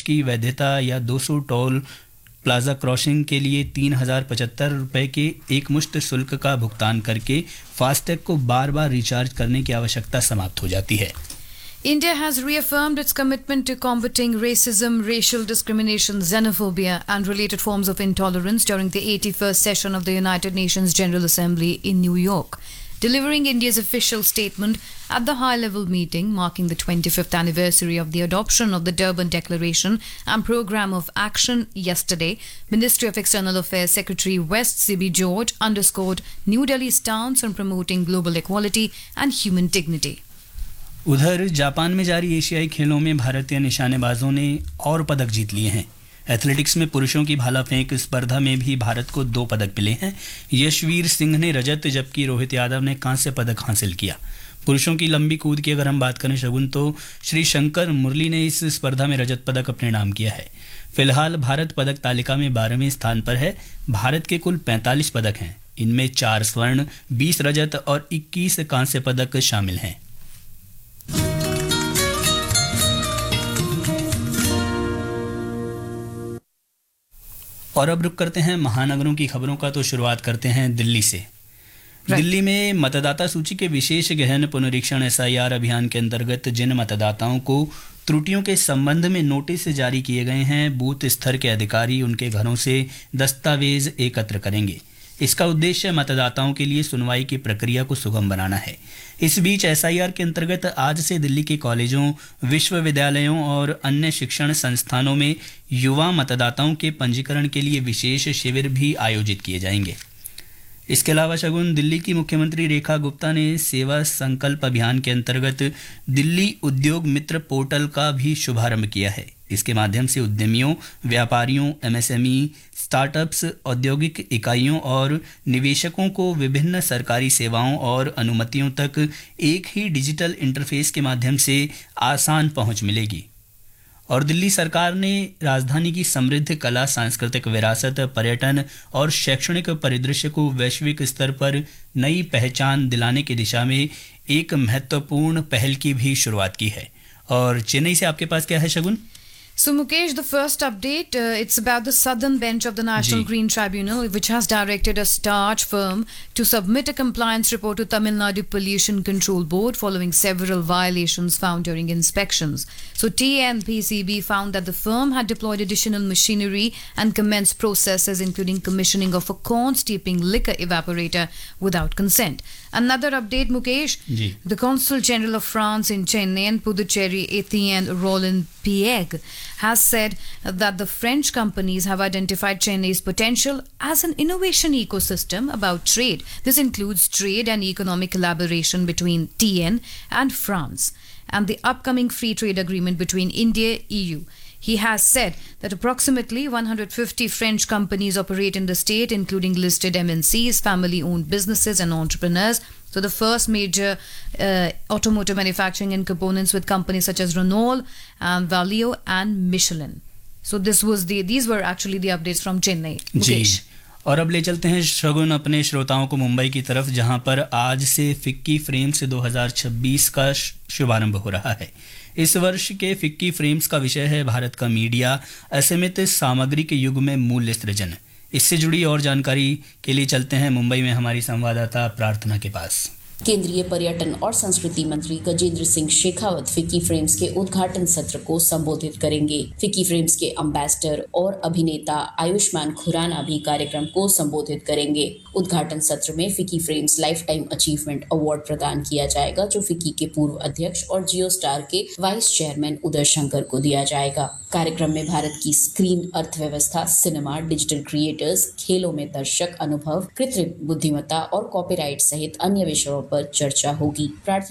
की वैधता या 200 टोल प्लाजा क्रॉसिंग के लिए 3075 रुपये के एक मुश्त शुल्क का भुगतान करके फास्टैग को बार बार रिचार्ज करने की आवश्यकता समाप्त हो जाती है। India has reaffirmed its commitment to combating racism, racial discrimination, xenophobia and related forms of intolerance during the 81st session of the United Nations General Assembly in New York. Delivering India's official statement at the high-level meeting marking the 25th anniversary of the adoption of the Durban Declaration and Programme of Action yesterday, Ministry of External Affairs Secretary West C.B. George underscored New Delhi's stance on promoting global equality and human dignity. उधर Japan में जारी एशियाई खेलों में भारतीय निशानेबाजों ने और पदक जीत लिए हैं। एथलेटिक्स में पुरुषों की भाला फेंक स्पर्धा में भी भारत को 2 पदक मिले हैं। यशवीर सिंह ने रजत जबकि रोहित यादव ने कांस्य पदक हासिल किया। पुरुषों की लंबी कूद की अगर हम बात करें शगुन, तो श्री शंकर मुरली ने इस स्पर्धा में रजत पदक अपने नाम किया है। फिलहाल भारत पदक तालिका में 12वें स्थान पर है। भारत के कुल 45 पदक हैं। इनमें 4 स्वर्ण, 20 रजत और 21 कांस्य पदक शामिल हैं। और अब रुक करते हैं महानगरों की खबरों का, तो शुरुआत करते हैं दिल्ली से। दिल्ली में मतदाता सूची के विशेष गहन पुनरीक्षण एसआईआर अभियान के अंतर्गत जिन मतदाताओं को त्रुटियों के संबंध में नोटिस जारी किए गए हैं, बूथ स्तर के अधिकारी उनके घरों से दस्तावेज एकत्र करेंगे। इसका उद्देश्य मतदाताओं के लिए सुनवाई की प्रक्रिया को सुगम बनाना है। इस बीच एसआईआर के अंतर्गत आज से दिल्ली के कॉलेजों, विश्वविद्यालयों और अन्य शिक्षण संस्थानों में युवा मतदाताओं के पंजीकरण के लिए विशेष शिविर भी आयोजित किए जाएंगे। इसके अलावा शगुन, दिल्ली की मुख्यमंत्री रेखा गुप्ता ने सेवा संकल्प अभियान के अंतर्गत दिल्ली उद्योग मित्र पोर्टल का भी शुभारंभ किया है। इसके माध्यम से उद्यमियों, व्यापारियों, एमएसएमई, स्टार्टअप्स, औद्योगिक इकाइयों और निवेशकों को विभिन्न सरकारी सेवाओं और अनुमतियों तक एक ही डिजिटल इंटरफेस के माध्यम से आसान पहुंच मिलेगी। और दिल्ली सरकार ने राजधानी की समृद्ध कला, सांस्कृतिक विरासत, पर्यटन और शैक्षणिक परिदृश्य को वैश्विक स्तर पर नई पहचान दिलाने की दिशा में एक महत्वपूर्ण पहल की भी शुरुआत की है। और चेन्नई से आपके पास क्या है शगुन? So Mukesh, the first update, it's about the Southern Bench of the National Green Tribunal, which has directed a starch firm to submit a compliance report to Tamil Nadu Pollution Control Board following several violations found during inspections. So TNPCB found that the firm had deployed additional machinery and commenced processes including commissioning of a corn steeping liquor evaporator without consent. Another update, Mukesh, the Consul General of France in Chennai and Puducherry, Etienne Roland Pieg, has said that the French companies have identified Chennai's potential as an innovation ecosystem about trade. This includes trade and economic collaboration between TN and France and the upcoming free trade agreement between India and EU. He has said that approximately 150 French companies operate in the state, including listed MNCs, family-owned businesses and entrepreneurs. So the first major automotive manufacturing and components with companies such as Renault, Valeo and Michelin. So these were actually the updates from Chennai. Mukesh. और अब ले चलते हैं शगुन अपने श्रोताओं को मुंबई की तरफ, जहां पर आज से फिक्की फ्रेम्स 2026 का शुभारंभ हो रहा है। इस वर्ष के फिक्की फ्रेम्स का विषय है भारत का मीडिया, असीमित सामग्री के युग में मूल्य सृजन। इससे जुड़ी और जानकारी के लिए चलते हैं मुंबई में हमारी संवाददाता प्रार्थना के पास। केंद्रीय पर्यटन और संस्कृति मंत्री गजेंद्र सिंह शेखावत फिक्की फ्रेम्स के उद्घाटन सत्र को संबोधित करेंगे। फिक्की फ्रेम्स के एम्बेसडर और अभिनेता आयुष्मान खुराना भी कार्यक्रम को संबोधित करेंगे। उद्घाटन सत्र में FICCI frames life time achievement award प्रदान किया जाएगा, जो फिक्की के पूर्व अध्यक्ष और जियो स्टार के वाइस चेयरमैन उदय शंकर को दिया जाएगा। कार्यक्रम में भारत की स्क्रीन अर्थव्यवस्था, सिनेमा, डिजिटल क्रिएटर्स, खेलों में दर्शक अनुभव, कृत्रिम बुद्धिमत्ता और कॉपीराइट सहित अन्य विषयों पर चर्चा होगी।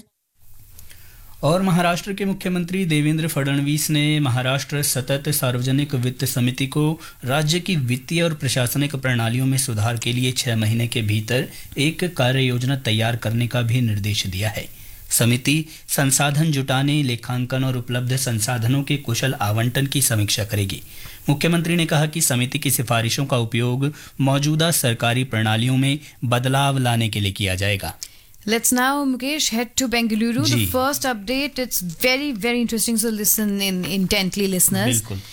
और महाराष्ट्र के मुख्यमंत्री देवेंद्र फडणवीस ने महाराष्ट्र सतत सार्वजनिक वित्त समिति को राज्य की वित्तीय और प्रशासनिक प्रणालियों में सुधार के लिए 6 महीने के भीतर एक कार्य योजना तैयार करने का भी निर्देश दिया है। समिति संसाधन जुटाने, लेखांकन और उपलब्ध संसाधनों के कुशल आवंटन की समीक्षा करेगी। मुख्यमंत्री ने कहा कि समिति की सिफारिशों का उपयोग मौजूदा सरकारी प्रणालियों में बदलाव लाने के लिए किया जाएगा। Let's now, Mukesh, head to Bengaluru. The first update, it's very, very interesting. So listen in intently, listeners.